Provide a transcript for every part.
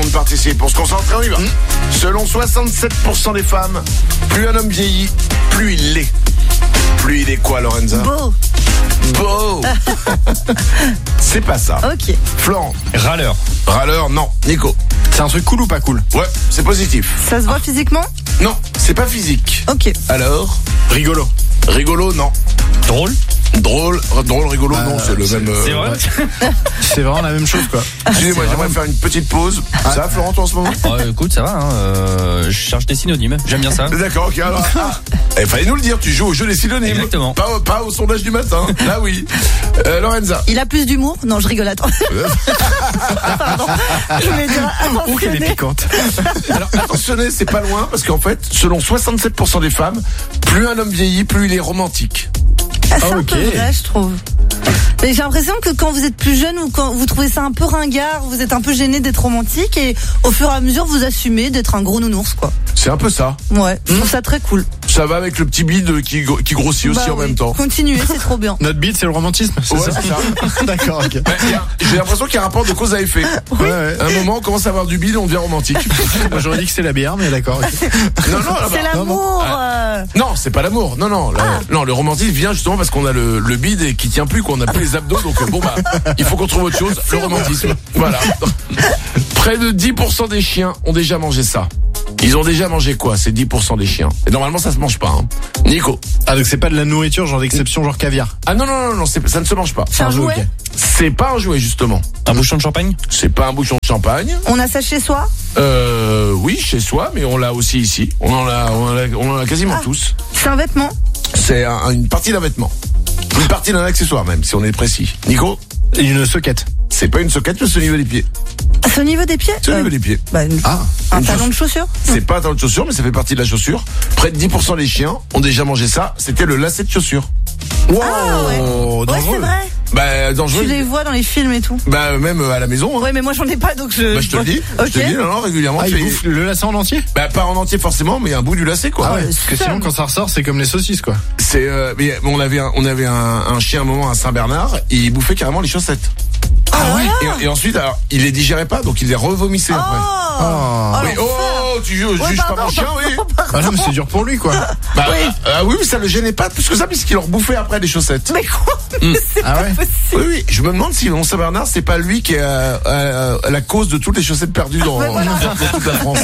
monde participe. On se concentre, on y va. Selon 67% des femmes, plus un homme vieillit, plus il l'est. Plus il est quoi, Lorenza? Beau. C'est pas ça. Ok. Florent? Râleur, non. Nico? c'est un truc cool ou pas cool? Ouais, c'est positif. Ça se voit physiquement? Non, c'est pas physique. Ok. Alors? Rigolo, non. Drôle, rigolo, non, c'est le même. C'est vrai. C'est vraiment la même chose, quoi. Excusez-moi, j'aimerais faire une petite pause. Ça va, Florent, toi, en ce moment? Écoute, ça va, je cherche des synonymes, j'aime bien ça. D'accord, ok, alors. Il fallait nous le dire, tu joues au jeu des synonymes. Exactement. Pas au sondage du matin. Là, oui. Lorenza? Il a plus d'humour? Non, je rigole, attends. Pardon. Je voulais dire qu'elle est attentionné. piquante. Alors, attentionné, c'est pas loin, parce qu'en fait, selon 67% des femmes, plus un homme vieillit, plus il est romantique. C'est un peu vrai, je trouve. Mais j'ai l'impression que quand vous êtes plus jeune ou quand vous trouvez ça un peu ringard, vous êtes un peu gêné d'être romantique et au fur et à mesure vous assumez d'être un gros nounours, quoi. C'est un peu ça. Ouais, je trouve ça très cool. Ça va avec le petit bide qui grossit aussi en même temps. Continuez, c'est trop bien. Notre beat, c'est le romantisme, c'est Ouais, ça? c'est ça. D'accord, ok. J'ai l'impression qu'il y a un rapport de cause à effet. Ouais. À un moment, on commence à avoir du bide, on devient romantique. Moi, j'aurais dit que c'est la bière, mais d'accord. ok. Non, C'est l'amour. Non, c'est pas l'amour. Non, non, le romantisme vient justement parce qu'on a le bide et qui tient plus, qu'on a plus les abdos, donc il faut qu'on trouve autre chose. Le romantisme. Voilà. Près de 10% des chiens ont déjà mangé ça. Ils ont déjà mangé quoi, ces 10% des chiens? Et normalement, ça se mange pas, hein. Nico? Ah, donc c'est pas de la nourriture, genre d'exception, genre caviar? Ah non, ça ne se mange pas. C'est un jouet. ok. C'est pas un jouet, justement. Un bouchon de champagne? C'est pas un bouchon de champagne. On a ça chez soi? Oui, chez soi, mais on l'a aussi ici. On en a quasiment tous. C'est un vêtement? C'est une partie d'un vêtement. Une partie d'un accessoire même, si on est précis. Nico? Une soquette. C'est pas une soquette, mais c'est au niveau des pieds. C'est au niveau des pieds? C'est au niveau des pieds. Un talon de chaussure? C'est pas un talon de chaussure, mais ça fait partie de la chaussure. Près de 10% des chiens ont déjà mangé ça. C'était le lacet de chaussure. Wow, Ah ouais, dangereux. c'est vrai. Bah, dangereux. Tu les vois dans les films et tout. Bah, même à la maison. Hein. Ouais, mais moi j'en ai pas, donc je. Bah, je te le dis. Ok. Je te le dis, non, régulièrement. Ah, tu il fais- bouffe le lacet en entier? Bah, pas en entier forcément, mais un bout du lacet, quoi. Ah ouais, parce que sinon, quand ça ressort, c'est comme les saucisses, quoi. C'est, mais on avait un chien à un moment à Saint-Bernard, et il bouffait carrément les chaussettes. Ah ouais. Et ensuite, alors, il les digérait pas, donc il les revomissait après. Oui, tu juges pas mon chien, oui. Ah non, mais c'est dur pour lui, quoi. Bah, oui, mais ça le gênait pas plus que ça, puisqu'il leur bouffait après les chaussettes. Mais quoi? C'est Ah pas ouais. possible. Oui, je me demande si mon Saint-Bernard, c'est pas lui qui est la cause de toutes les chaussettes perdues dans toute la France.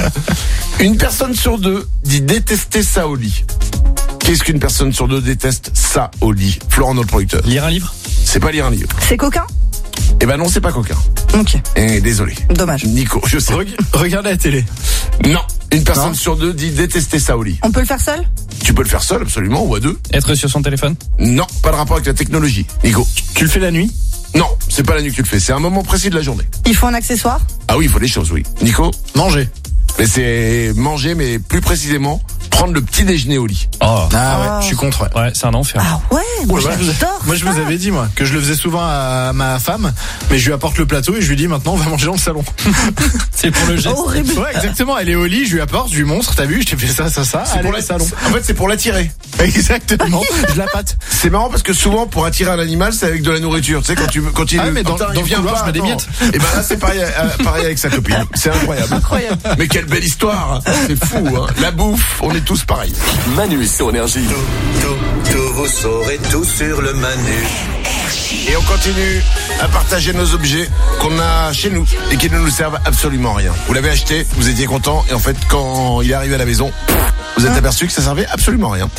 Une personne sur deux dit détester ça au lit. Qu'est-ce qu'une personne sur deux déteste ça au lit? Florent, notre producteur. Lire un livre? C'est pas lire un livre. C'est coquin? Eh ben non, c'est pas coquin. Ok. Désolé. Dommage. Nico, je sais. Regarde la télé. Non. Une personne Non. sur deux dit détester ça au lit. On peut le faire seul? Tu peux le faire seul, absolument, ou à deux. Être sur son téléphone? Non, pas de rapport avec la technologie. Nico? Tu le fais la nuit? Non, c'est pas la nuit que tu le fais, c'est un moment précis de la journée. Il faut un accessoire? Ah oui, il faut des choses, oui. Nico? Manger. Mais c'est manger, mais plus précisément, prendre le petit déjeuner au lit. Oh. Ah ouais, je suis contre, ouais. Ouais, c'est un enfer. Ah ouais, moi Moi, j'adore. je vous avais dit, moi, que je le faisais souvent à ma femme, mais je lui apporte le plateau et je lui dis maintenant on va manger dans le salon. C'est pour le geste. Horrible. Ouais, exactement, elle est au lit, je lui apporte, je lui montre, t'as vu, je t'ai fait ça, C'est allez pour au salon. En fait, c'est pour l'attirer. Exactement, je la pâte. C'est marrant parce que souvent, pour attirer un animal, c'est avec de la nourriture. Tu sais, quand il Ah ouais, mais dans putain, le il vient couloir, pas, je mets des attends. miettes. Et ben là, c'est pareil avec sa copine. C'est incroyable. Incroyable. Mais quelle belle histoire. C'est fou, hein. La bouffe, on est tous pareils. Manu sur Énergie. Tout, vous saurez tout sur le Manu. Et on continue à partager nos objets qu'on a chez nous et qui ne nous servent absolument à rien. Vous l'avez acheté, vous étiez content et en fait quand il est arrivé à la maison, vous êtes aperçu que ça servait absolument à rien.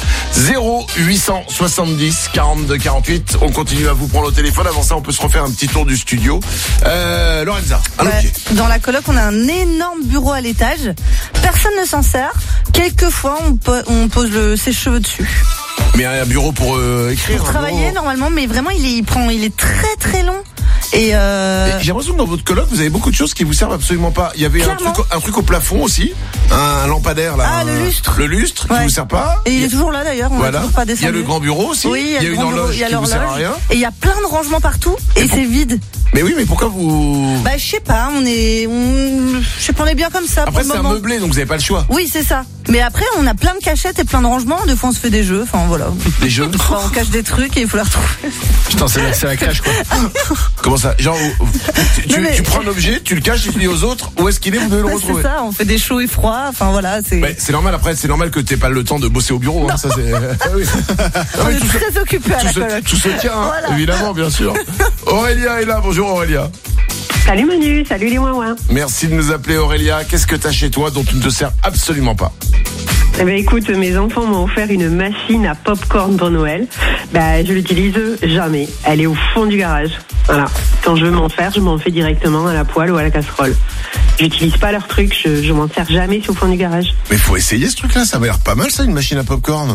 0870 42 48. On continue à vous prendre au téléphone. Avant ça, on peut se refaire un petit tour du studio. Lorenza, un Ouais. objet. Dans la coloc, on a un énorme bureau à l'étage. Personne ne s'en sert. Quelquefois, on pose ses cheveux dessus. Mais un bureau pour écrire. Pour un travailler bureau. normalement, mais vraiment, il est très très long. Et Et j'ai l'impression que dans votre coloc, vous avez beaucoup de choses qui vous servent absolument pas. Il y avait Clairement. un truc au plafond aussi, un lampadaire là. Ah, le lustre. Le lustre qui Ouais. vous sert pas. il est toujours là d'ailleurs. On Voilà. n'a toujours pas Il y a descendu. le grand bureau aussi. Oui, il y a le une grand bureau, horloge il y a qui vous sert à l'horloge. rien. Et il y a plein de rangements partout. Et c'est vide. Mais oui, mais pourquoi vous... Bah, je sais pas. je sais pas, on est bien comme ça. Après, pour c'est le un moment. meublé, donc vous avez pas le choix. Oui, c'est ça. Mais après, on a plein de cachettes et plein de rangements. Des fois, on se fait des jeux. Enfin, voilà. Des jeux. Enfin, on cache des trucs et il faut les retrouver. Putain, c'est la crèche, quoi. Comment ça? Genre, Non, mais- tu prends un objet, tu le caches et tu dis aux autres où est-ce qu'il est, vous devez le Ouais, retrouver. c'est ça, on fait des chauds et froids. Enfin, voilà, c'est. Ouais, c'est normal, après, c'est normal que t'aies pas le temps de bosser au bureau, hein, ça c'est. Ah oui. Ah On oui, est très occupés à la coloc. tout se tient, hein, Voilà. évidemment, bien sûr. Aurélia est là, bonjour Aurélia. Salut Manu, salut les ouin-ouin. Merci de nous appeler Aurélia. Qu'est-ce que t'as chez toi dont tu ne te sers absolument pas? Eh ben écoute, mes enfants m'ont offert une machine à popcorn pour Noël. Je l'utilise jamais. Elle est au fond du garage. Voilà. Quand je veux m'en faire, je m'en fais directement à la poêle ou à la casserole. J'utilise pas leur truc, je m'en sers jamais, c'est au fond du garage. Mais faut essayer ce truc-là, ça va l'air pas mal ça, une machine à popcorn.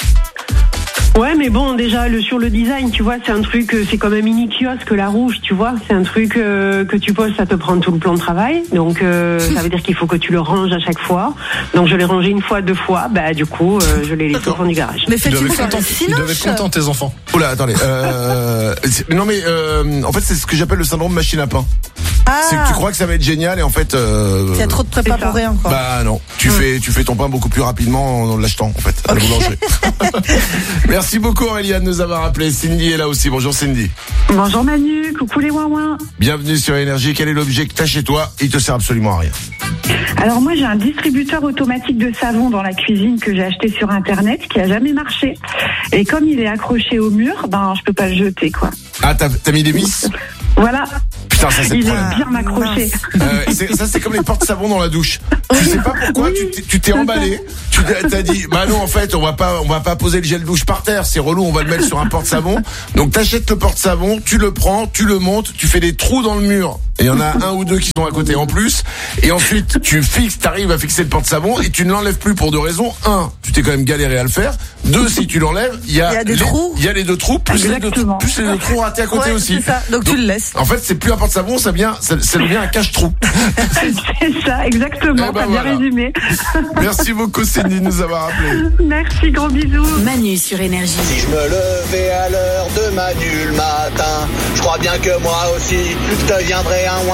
Ouais, mais bon, déjà, sur le design, tu vois, c'est un truc, c'est comme un mini kiosque, la rouge, tu vois. C'est un truc que tu poses, ça te prend tout le plan de travail. Donc, ça veut dire qu'il faut que tu le ranges à chaque fois. Donc, je l'ai rangé une fois, 2 fois. Du coup, je l'ai laissé au fond du garage. Mais Ils faites doivent une être contents. soirée Ils doivent être cinoche. contents, tes enfants. Oula, attendez. Non mais en fait c'est ce que j'appelle le syndrome machine à pain. C'est que tu crois que ça va être génial et en fait. Il y a trop de prépa C'est ça. pour rien, quoi. Bah non, tu fais ton pain beaucoup plus rapidement en l'achetant en fait à la boulangerie. Merci beaucoup Aurélia de nous avoir appelé. Cindy est là aussi. Bonjour Cindy. Bonjour Manu, coucou les ouin-ouin. Bienvenue sur Énergie. Quel est l'objet que t'as chez toi? Il te sert absolument à rien. Alors moi j'ai un distributeur automatique de savon dans la cuisine que j'ai acheté sur internet qui a jamais marché. Et comme il est accroché au mur, je peux pas le jeter quoi. Ah t'as mis des vis? Voilà, Putain ça c'est le il problème. est bien accroché. Ça c'est comme les portes-savon dans la douche. Tu sais pas pourquoi tu t'es emballé. Tu t'as dit bah non en fait on va pas poser le gel douche par terre, c'est relou, on va le mettre sur un porte-savon. Donc t'achètes le porte-savon, tu le prends, tu le montes, tu fais des trous dans le mur. Et il y en a 1 ou 2 qui sont à côté en plus. Et ensuite t'arrives à fixer le porte-savon et tu ne l'enlèves plus pour 2 raisons. 1, tu t'es quand même galéré à le faire. 2, si tu l'enlèves, il y a des trous. Il y a les 2 trous plus les 2 trous ratés à côté Ouais, aussi. c'est ça. Donc tu le laisses. En fait, c'est plus un porte-savon, ça devient un cache-trou. C'est ça, exactement, Eh ben t'as voilà. bien résumé. Merci beaucoup Cindy de nous avoir appelés. Merci, gros bisous. Manu sur Énergie. Si je me levais à l'heure de Manu le matin, je crois bien que moi aussi, je deviendrais un ouin.